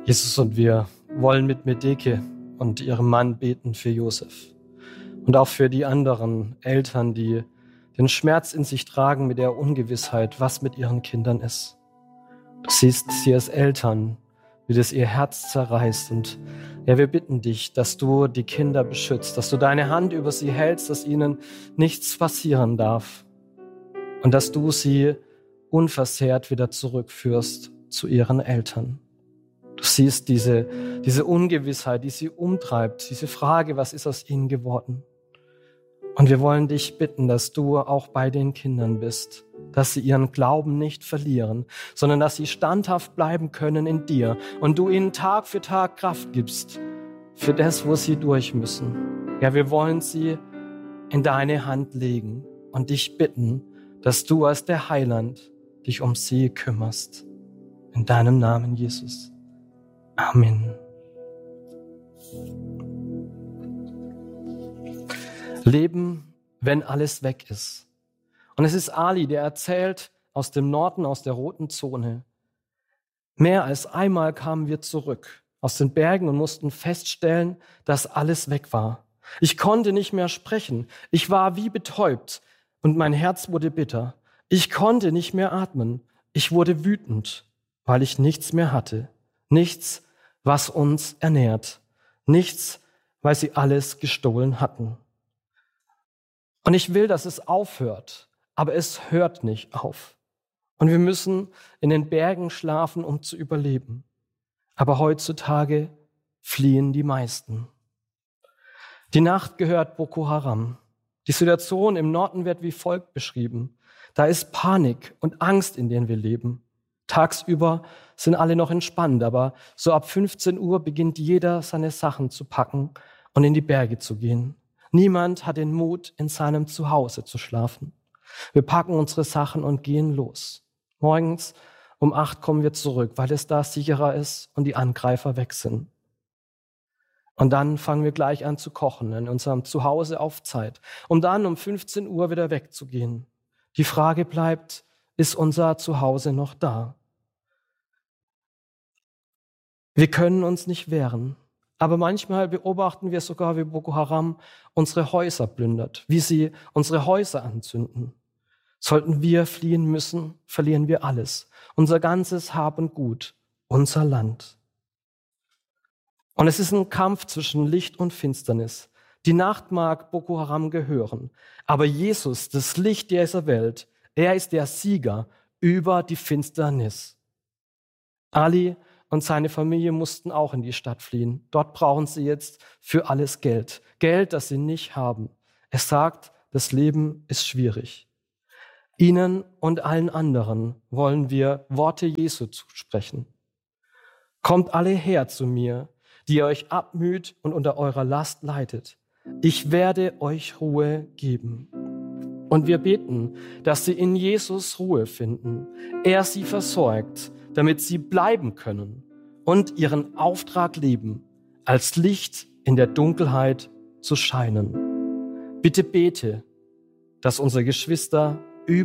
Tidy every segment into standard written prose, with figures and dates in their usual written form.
Jesus, und wir wollen mit Medeke und ihrem Mann beten für Josef und auch für die anderen Eltern, die den Schmerz in sich tragen mit der Ungewissheit, was mit ihren Kindern ist. Du siehst sie als Eltern, wie das ihr Herz zerreißt. Und ja, wir bitten dich, dass du die Kinder beschützt, dass du deine Hand über sie hältst, dass ihnen nichts passieren darf und dass du sie unversehrt wieder zurückführst zu ihren Eltern. Du siehst diese Ungewissheit, die sie umtreibt, diese Frage, was ist aus ihnen geworden? Und wir wollen dich bitten, dass du auch bei den Kindern bist, dass sie ihren Glauben nicht verlieren, sondern dass sie standhaft bleiben können in dir und du ihnen Tag für Tag Kraft gibst für das, wo sie durch müssen. Ja, wir wollen sie in deine Hand legen und dich bitten, dass du als der Heiland dich um sie kümmerst. In deinem Namen, Jesus. Amen. Leben, wenn alles weg ist. Und es ist Ali, der erzählt aus dem Norden, aus der roten Zone. Mehr als einmal kamen wir zurück aus den Bergen und mussten feststellen, dass alles weg war. Ich konnte nicht mehr sprechen. Ich war wie betäubt und mein Herz wurde bitter. Ich konnte nicht mehr atmen. Ich wurde wütend, weil ich nichts mehr hatte. Nichts, was uns ernährt. Nichts, weil sie alles gestohlen hatten. Und ich will, dass es aufhört, aber es hört nicht auf. Und wir müssen in den Bergen schlafen, um zu überleben. Aber heutzutage fliehen die meisten. Die Nacht gehört Boko Haram. Die Situation im Norden wird wie folgt beschrieben. Da ist Panik und Angst, in denen wir leben. Tagsüber sind alle noch entspannt, aber so ab 15 Uhr beginnt jeder, seine Sachen zu packen und in die Berge zu gehen. Niemand hat den Mut, in seinem Zuhause zu schlafen. Wir packen unsere Sachen und gehen los. Morgens um 8 kommen wir zurück, weil es da sicherer ist und die Angreifer weg sind. Und dann fangen wir gleich an zu kochen in unserem Zuhause auf Zeit, um dann um 15 Uhr wieder wegzugehen. Die Frage bleibt, ist unser Zuhause noch da? Wir können uns nicht wehren. Aber manchmal beobachten wir sogar, wie Boko Haram unsere Häuser plündert, wie sie unsere Häuser anzünden. Sollten wir fliehen müssen, verlieren wir alles. Unser ganzes Hab und Gut, unser Land. Und es ist ein Kampf zwischen Licht und Finsternis. Die Nacht mag Boko Haram gehören, aber Jesus, das Licht dieser Welt, er ist der Sieger über die Finsternis. Ali und seine Familie mussten auch in die Stadt fliehen. Dort brauchen sie jetzt für alles Geld. Geld, das sie nicht haben. Es sagt, das Leben ist schwierig. Ihnen und allen anderen wollen wir Worte Jesu zusprechen. Kommt alle her zu mir, die ihr euch abmüht und unter eurer Last leidet. Ich werde euch Ruhe geben. Und wir beten, dass sie in Jesus Ruhe finden. Er sie versorgt, damit sie bleiben können und ihren Auftrag leben, als Licht in der Dunkelheit zu scheinen. Bitte bete, dass unsere Geschwister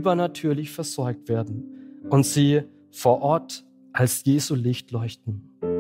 übernatürlich versorgt werden und sie vor Ort als Jesu Licht leuchten.